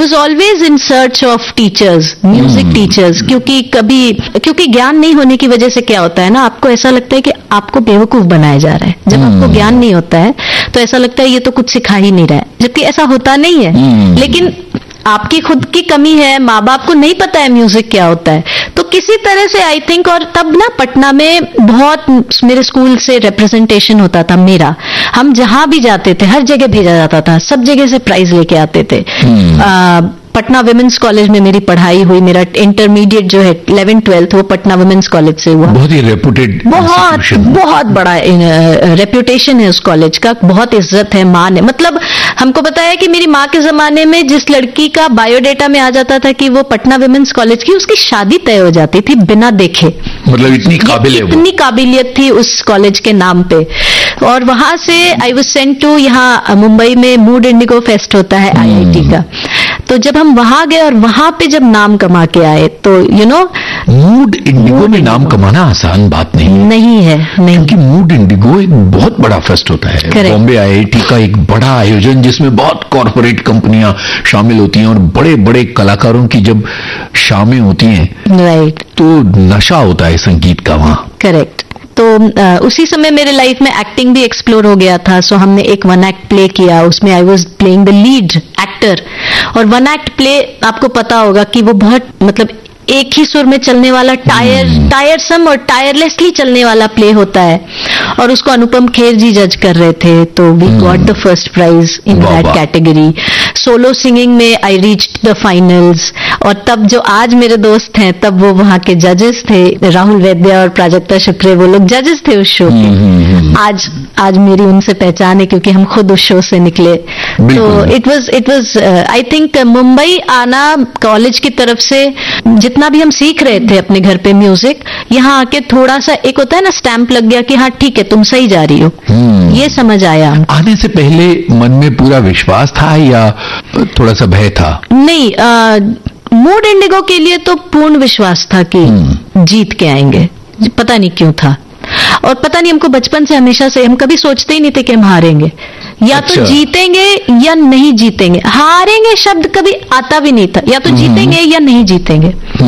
was always in search of teachers, music teachers, क्योंकि ज्ञान नहीं होने की वजह से क्या होता है ना, आपको ऐसा लगता है कि आपको बेवकूफ बनाया जा रहा है। जब आपको ज्ञान नहीं होता है तो ऐसा लगता है ये तो कुछ सिखा ही नहीं रहा है, जबकि ऐसा होता नहीं है। लेकिन आपकी खुद की कमी है, माँ बाप को नहीं पता है म्यूजिक क्या होता है, तो किसी तरह से आई थिंक, और तब ना पटना में बहुत मेरे स्कूल से रिप्रेजेंटेशन होता था मेरा, हम जहां भी जाते थे हर जगह भेजा जाता था, सब जगह से प्राइज लेके आते थे। पटना विमेंस कॉलेज में मेरी पढ़ाई हुई, मेरा इंटरमीडिएट जो है 11th-12th वो पटना विमेंस कॉलेज से हुआ। बहुत ही रेपुटेड, बहुत बड़ा रेप्यूटेशन है उस कॉलेज का, बहुत इज्जत है, मान है। मतलब हमको पता है कि मेरी माँ के जमाने में जिस लड़की का बायोडेटा में आ जाता था कि वो पटना विमेंस कॉलेज की, उसकी शादी तय हो जाती थी बिना देखे। मतलब इतनी काबिलियत थी उस कॉलेज के नाम पे। और वहां से आई वाज सेंट टू, यहाँ मुंबई में मूड इंडिगो फेस्ट होता है IIT का, तो जब हम वहां गए और वहां पे जब नाम कमा के आए तो मूड इंडिगो में नाम कमाना आसान बात नहीं है, क्योंकि मूड इंडिगो एक बहुत बड़ा फेस्ट होता है, बॉम्बे IIT का एक बड़ा आयोजन जिसमें बहुत कॉर्पोरेट कंपनियां शामिल होती हैं और बड़े बड़े कलाकारों की जब शामें होती हैं, राइट, तो नशा होता है संगीत का वहां। करेक्ट। तो उसी समय मेरे लाइफ में एक्टिंग भी एक्सप्लोर हो गया था, सो हमने एक 1 एक्ट प्ले किया, उसमें I was playing the lead actor. और 1 एक्ट प्ले आपको पता होगा कि वो बहुत मतलब एक ही सुर में चलने वाला, टायरसम और टायरलेसली चलने वाला प्ले होता है, और उसको अनुपम खेर जी जज कर रहे थे, तो we got the first prize in that category. Solo singing में आई रीच्ड द फाइनल्स, और तब जो आज मेरे दोस्त हैं तब वो वहां के जजेस थे, राहुल वैद्य और प्राजक्ता शुक्रे, वो लोग जजेस थे उस शो के। आज मेरी उनसे पहचान है क्योंकि हम खुद उस शो से निकले। तो it was I think Mumbai आना कॉलेज की तरफ से, जितना भी हम सीख रहे थे अपने घर पे म्यूजिक, यहाँ आके थोड़ा सा एक होता है ना स्टैंप लग गया कि हाँ ठीक है तुम सही जा रही हो, ये समझ आया। आने से पहले मन में पूरा विश्वास था या थोड़ा सा भय था? नहीं, मूड इंडिगो के लिए तो पूर्ण विश्वास था कि जीत के आएंगे, पता नहीं क्यों था। और पता नहीं, हमको बचपन से हमेशा से, हम कभी सोचते ही नहीं थे कि हम हारेंगे, या तो जीतेंगे या नहीं जीतेंगे। हारेंगे शब्द कभी आता भी नहीं था, या तो जीतेंगे या नहीं जीतेंगे।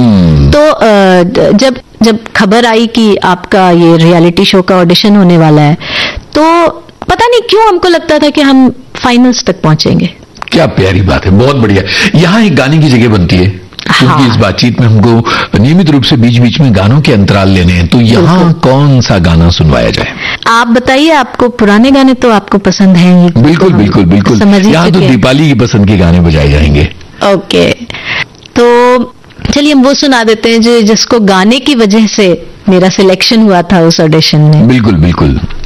तो जब खबर आई कि आपका ये रियलिटी शो का ऑडिशन होने वाला है, तो पता नहीं क्यों हमको लगता था कि हम फाइनल्स तक पहुंचेंगे। क्या प्यारी बात है, बहुत बढ़िया। यहाँ एक गाने की जगह बनती है, क्योंकि इस बातचीत में हमको नियमित रूप से बीच बीच में गानों के अंतराल लेने हैं, तो यहाँ कौन सा गाना सुनवाया जाए? आप बताइए, आपको पुराने गाने तो आपको पसंद हैं ही। बिल्कुल बिल्कुल बिल्कुल, यहाँ तो दीपाली की पसंद के गाने बजाए जाएंगे। ओके, तो चलिए हम वो सुना देते हैं जिसको गाने की वजह से मेरा सिलेक्शन हुआ था उस ऑडिशन में। बिल्कुल बिल्कुल।